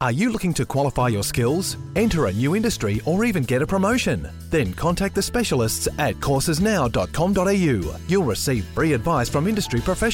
Are you looking to qualify your skills, enter a new industry, or even get a promotion? Then contact the specialists at coursesnow.com.au. You'll receive free advice from industry professionals